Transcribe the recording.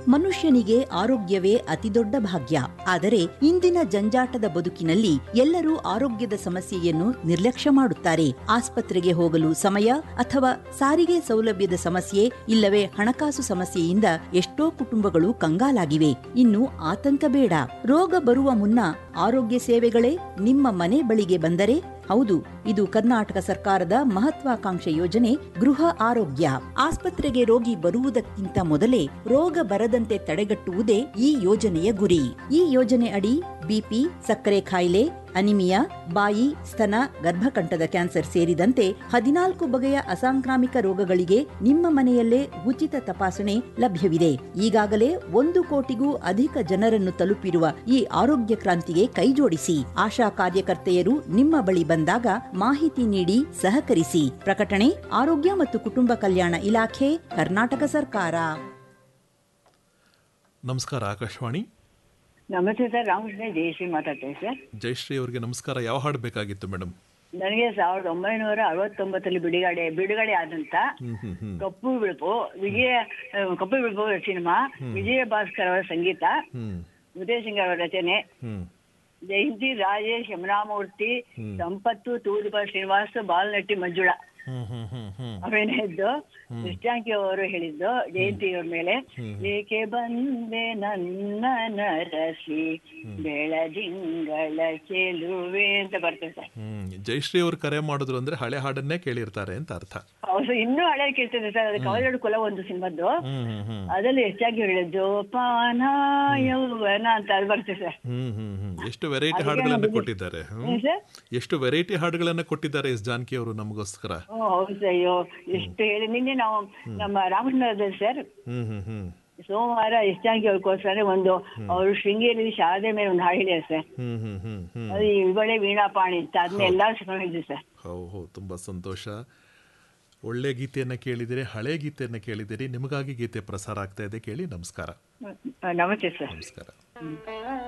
ಮನುಷ್ಯನಿಗೆ ಆರೋಗ್ಯವೇ ಅತಿದೊಡ್ಡ ಭಾಗ್ಯ. ಆದರೆ ಇಂದಿನ ಜಂಜಾಟದ ಬದುಕಿನಲ್ಲಿ ಎಲ್ಲರೂ ಆರೋಗ್ಯದ ಸಮಸ್ಯೆಯನ್ನು ನಿರ್ಲಕ್ಷ್ಯ ಮಾಡುತ್ತಾರೆ. ಆಸ್ಪತ್ರೆಗೆ ಹೋಗಲು ಸಮಯ ಅಥವಾ ಸಾರಿಗೆ ಸೌಲಭ್ಯದ ಸಮಸ್ಯೆ ಇಲ್ಲವೇ ಹಣಕಾಸು ಸಮಸ್ಯೆಯಿಂದ ಎಷ್ಟೋ ಕುಟುಂಬಗಳು ಕಂಗಾಲಾಗಿವೆ. ಇನ್ನು ಆತಂಕ ಬೇಡ. ರೋಗ ಬರುವ ಮುನ್ನ ಆರೋಗ್ಯ ಸೇವೆಗಳೇ ನಿಮ್ಮ ಮನೆ ಬಳಿಗೆ ಬಂದರೆ ಹೌದು, ಇದು ಕರ್ನಾಟಕ ಸರ್ಕಾರದ ಮಹತ್ವಾಕಾಂಕ್ಷೆ ಯೋಜನೆ ಗೃಹ ಆರೋಗ್ಯ. ಆಸ್ಪತ್ರೆಗೆ ರೋಗಿ ಬರುವುದಕ್ಕಿಂತ ಮೊದಲೇ ರೋಗ ಬರದಂತೆ ತಡೆಗಟ್ಟುವುದೇ ಈ ಯೋಜನೆಯ ಗುರಿ. ಈ ಯೋಜನೆ ಅಡಿ ಬಿಪಿ, ಸಕ್ಕರೆ ಕಾಯಿಲೆ, ಅನಿಮಿಯಾ, ಬಾಯಿ, ಸ್ತನ, ಗರ್ಭಕಂಠದ ಕ್ಯಾನ್ಸರ್ ಸೇರಿದಂತೆ 14 ಬಗೆಯ ಅಸಾಂಕ್ರಾಮಿಕ ರೋಗಗಳಿಗೆ ನಿಮ್ಮ ಮನೆಯಲ್ಲೇ ಉಚಿತ ತಪಾಸಣೆ ಲಭ್ಯವಿದೆ. ಈಗಾಗಲೇ 1 ಕೋಟಿಗೂ ಅಧಿಕ ಜನರನ್ನು ತಲುಪಿರುವ ಈ ಆರೋಗ್ಯ ಕ್ರಾಂತಿಗೆ ಕೈಜೋಡಿಸಿ. ಆಶಾ ಕಾರ್ಯಕರ್ತೆಯರು ನಿಮ್ಮ ಬಳಿ ಬಂದಾಗ ಮಾಹಿತಿ ನೀಡಿ ಸಹಕರಿಸಿ. ಪ್ರಕಟಣೆ ಆರೋಗ್ಯ ಮತ್ತು ಕುಟುಂಬ ಕಲ್ಯಾಣ ಇಲಾಖೆ, ಕರ್ನಾಟಕ ಸರ್ಕಾರ. ನಮಸ್ಕಾರ, ಆಕಾಶವಾಣಿ. ನಮಸ್ತೆ ಸರ್, ರಾಮಕೃಷ್ಣ ಜಯಶ್ರೀ ಮಾತಾಡ್ತೇನೆ ಸರ್. ಜಯಶ್ರೀ ಅವರಿಗೆ ನಮಸ್ಕಾರ. ಯಾವ ಹಾಡು ಬೇಕಾಗಿತ್ತು ಮೇಡಮ್? ನನಗೆ 1969 ಬಿಡುಗಡೆ ಆದಂತ ಕಪ್ಪು ಬಿಳುಪು ಸಿನಿಮಾ, ವಿಜಯ ಭಾಸ್ಕರ್ ಅವರ ಸಂಗೀತ, ಉದಯ ಸಿಂಗ್ ಅವರ ರಚನೆ, ಜಯಂತಿ, ರಾಜೇಶ್, ಯಮುನಾಮೂರ್ತಿ, ಸಂಪತ್ತು, ತೂದುಪ ಶ್ರೀನಿವಾಸ್, ಬಾಲನಟಿ ಮಂಜುಳಾ ಅವೇನಿದ್ದು ಕೃಷ್ಣಾಂಕಿ ಅವರು ಹೇಳಿದ್ದು ಜಯಂತಿಯವ್ರ ಮೇಲೆ. ಏಕೆ ಬಂದೆ ನನ್ನ ನರಸಿ ಬೆಳದಿಂಗಳ ಚೆಲುವೆ ಅಂತ ಬರ್ತದೆ ಸರ್. ಜಯಶ್ರೀ ಅವರು ಕರೆ ಮಾಡಿದ್ರು ಅಂದ್ರೆ ಹಳೆ ಹಾಡನ್ನೇ ಕೇಳಿರ್ತಾರೆ ಅಂತ ಅರ್ಥ. ಹೌದು, ಇನ್ನೂ ಹಳೆ ಕೇಳ್ತದೆ ಸರ್. ಅದು ಕವಲಡು ಕುಲ ಒಂದು ಸಿನಿಮಾದ್ದು, ಅದರಲ್ಲಿ ಹೆಚ್ಚಾಗಿ ಹೇಳಿದ್ದು ಪಾನ ಯೌವನ ಅಂತ ಅದು ಬರ್ತದೆ ಸರ್. ಎಷ್ಟು ವೆರೈಟಿ ಹಾಡುಗಳನ್ನ ಕೊಟ್ಟಿದ್ದಾರೆ, ಎಷ್ಟು ವೆರೈಟಿ ಹಾಡುಗಳನ್ನ ಕೊಟ್ಟಿದ್ದಾರೆ ಎಸ್ ಜಾನಕಿ ಅವರು ನಮಗೋಸ್ಕರ. ಹೌದು ಅಯ್ಯೋ, ಎಷ್ಟು ಹೇಳಿ. ನಿನ್ನೆ ನಾವು ನಮ್ಮ ರಾಮಕೃಷ್ಣದಲ್ಲಿ ಸರ್ ಸೋಮವಾರ ಎಸ್ ಜಾನಕಿ ಅವ್ರಿಗೋಸ್ಕರ ಒಂದು ಅವರು ಶೃಂಗೇರಿ ಶಾರದೆ ಮೇಲೆ ಒಂದು ಹಾಡು ಹೇಳಿದ್ದಾರೆ ಸರ್. ಅದು ಇವಳೆ ವೀಣಾಪಾಣಿ ಅಂತ, ಅದನ್ನ ಎಲ್ಲರೂ ಹೇಳಿದ್ವಿ ಸರ್. ಹೌದು, ತುಂಬಾ ಸಂತೋಷ. ಒಳ್ಳೆ ಗೀತೆಯನ್ನ ಕೇಳಿದಿರಿ, ಹಳೆ ಗೀತೆಯನ್ನ ಕೇಳಿದಿರಿ. ನಿಮಗಾಗಿ ಗೀತೆ ಪ್ರಸಾರ ಆಗ್ತಾ ಇದೆ, ಕೇಳಿ. ನಮಸ್ಕಾರ. ನಮಸ್ತೆ ಸರ್. ನಮಸ್ಕಾರ.